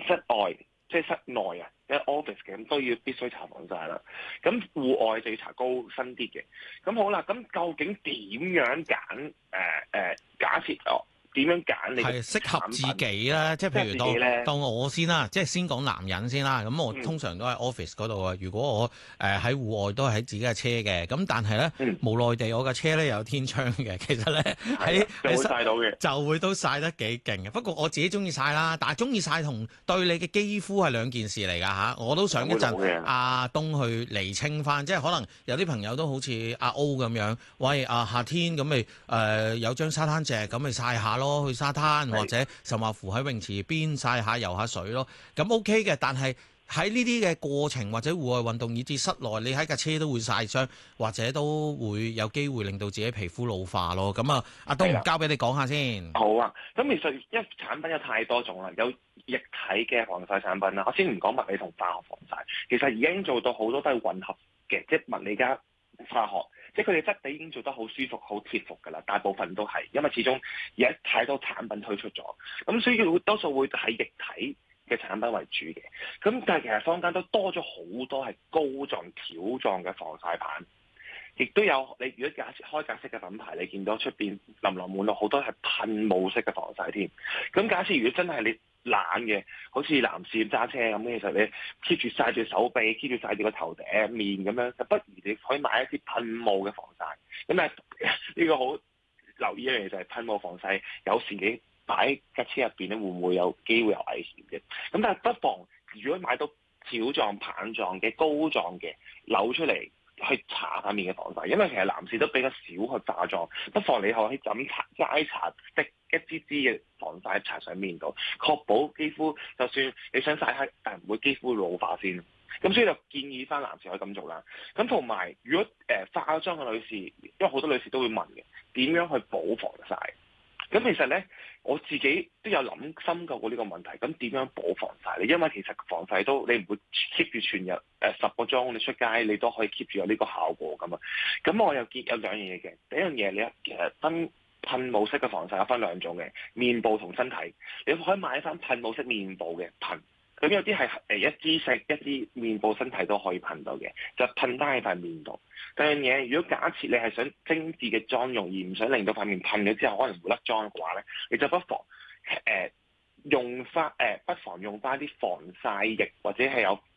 室外即係室內啊，即係 office 嘅咁都要必須搽防曬啦。咁戶外就要搽高身啲嘅。咁好啦，咁究竟點樣揀？假設點樣揀你係適合自己咧？即係譬如當我先啦，即係先講男人先啦。咁我通常都喺 office 嗰度啊。如果我喺戶外都係喺自己嘅車嘅，咁但係咧無奈地我嘅車咧有天窗嘅，其實咧喺曬到嘅就會都曬得幾勁嘅。不過我自己中意曬啦，但係中意曬同對你嘅肌膚係兩件事嚟㗎嚇。我都想一陣阿東去釐清翻，即係可能有啲朋友都好似阿 O 咁樣，喂夏天咁咪有張沙灘席咁咪曬下咯。去沙灘或者甚或乎喺泳池邊曬下游下水咯，咁 OK 嘅。但係喺呢啲嘅過程或者戶外運動以至室內，你喺架車都會曬傷，或者都會有機會令到自己皮膚老化咯。咁啊，阿東交俾你講下先。 好啊，咁其實因為產品有太多種啦，有液體嘅防曬產品啦。我先唔講物理同化學防曬，其實已經做到好多都係混合嘅，即係物理加化學。即係佢哋質地已經做得好舒服、好貼服㗎啦，大部分都係，因為始終而家太多產品推出咗，咁所以多數會係液體嘅產品為主嘅。咁但係其實坊間都多咗好多係膏狀、條狀嘅防曬棒，亦都有你如果假設開格式嘅品牌，你見到出邊琳琅滿目好多係噴霧式嘅防曬添。咁假設如果真係你懶嘅，好似男士揸車咁，其實你 keep 住曬住手臂 ，keep 住曬住個頭頂面咁樣，就不如你可以買一啲噴霧嘅防曬。咁但係呢個好留意一樣嘢就係噴霧防曬，有時你擺喺架車入邊咧，會唔會有機會有危險嘅？咁但係不妨如果買到條狀、棒狀嘅膏狀嘅扭出嚟去搽下面嘅防曬，因為其實男士都比較少去化妝，不妨你可以就咁齋搽一支支嘅防曬搽上面度，確保肌膚就算你想曬黑，但唔會肌膚老化先。咁所以就建議翻男士可以咁做啦。咁同埋如果化妝嘅女士，因為好多女士都會問嘅，點樣去補防曬？咁其實咧，我自己都有深究過呢個問題。咁點樣補防曬咧？因為其實防曬都你唔會 keep 住全日10個鐘你出街，你都可以 keep 住有呢個效果噶嘛。咁我又見有兩樣嘢嘅。第一樣嘢你其實分噴霧式嘅防曬有分兩種嘅，面部同身體。你可以買翻噴霧式面部嘅噴，咁有啲係一支式一支面部身體都可以噴到嘅，就噴翻喺塊面度。第二樣嘢，如果假設你係想精緻嘅妝容而唔想令到塊面噴咗之後可能會甩妝嘅話咧，你就不妨用翻啲防曬液或者係有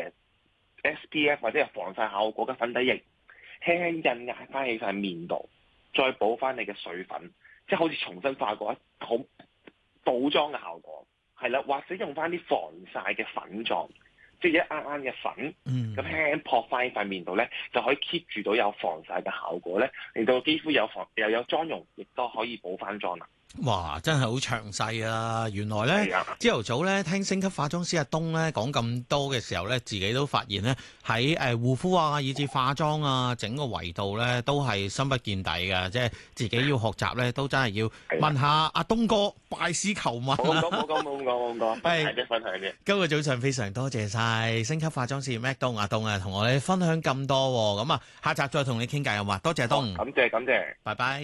SPF 或者有防曬效果嘅粉底液，輕輕印壓翻喺塊面度。再補翻你嘅水粉，即係好似重新化過一好補妝嘅效果，係啦，或者用翻啲防曬嘅粉狀，即係一啱啱嘅粉，咁輕輕撲翻喺塊面度咧，就可以 keep 住到有防曬嘅效果咧，令到肌膚又有妝容，亦都可以補翻妝啦。 哇！真係好詳細啊！原來咧，朝頭早咧聽星級化妝師阿東咧講咁多嘅時候咧，自己都發現咧喺護膚啊，以至化妝啊，整個維度咧都係深不見底嘅，即係自己要學習咧，都真係要問下阿東哥拜師求問。 冇講，係分享嘅。 今日早上非常多謝晒星級化妝師 Mac 東阿東啊，同我哋分享咁多。咁啊，下集再同你傾偈好嘛？多謝東。 感謝， 拜拜。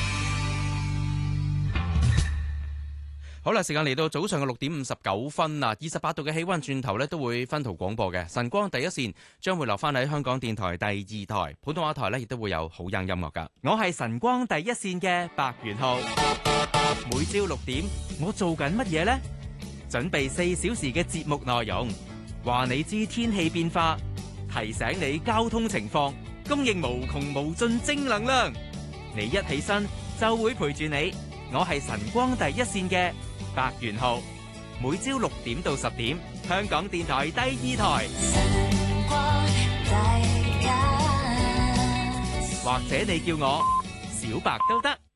好啦，時間嚟到早上嘅6:59啦，28度嘅氣溫，轉頭咧都會分途廣播嘅。晨光第一線將會落翻喺香港電台第2台普通話台咧，亦都會有好音樂噶。我係晨光第一線嘅白元浩，每朝6點我做緊乜嘢呢？準備4小時嘅節目內容，話你知天氣變化，提醒你交通情況，供應無窮無盡正能量。你一起身就會陪住你。我係晨光第一線嘅白元浩，每朝6點到10點，香港電台第2台，或者你叫我小白都得。